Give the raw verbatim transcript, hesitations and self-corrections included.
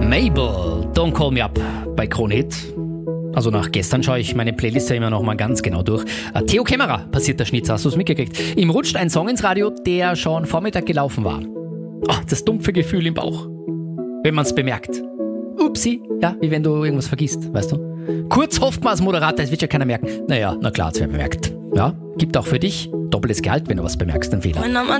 Mabel, Don't Call Me Up bei Kronehit. Also nach gestern schaue ich meine Playlist ja immer noch mal ganz genau durch. Äh, Theo Kämmerer passiert der Schnitzer, hast du es mitgekriegt? Ihm rutscht ein Song ins Radio, der schon Vormittag gelaufen war. Oh, das dumpfe Gefühl im Bauch, wenn man es bemerkt. Upsi, ja, wie wenn du irgendwas vergisst, weißt du? Kurz hofft man als Moderator, es wird ja keiner merken. Naja, na klar, es wird bemerkt. Ja, gibt auch für dich doppeltes Gehalt, wenn du was bemerkst, einen Fehler.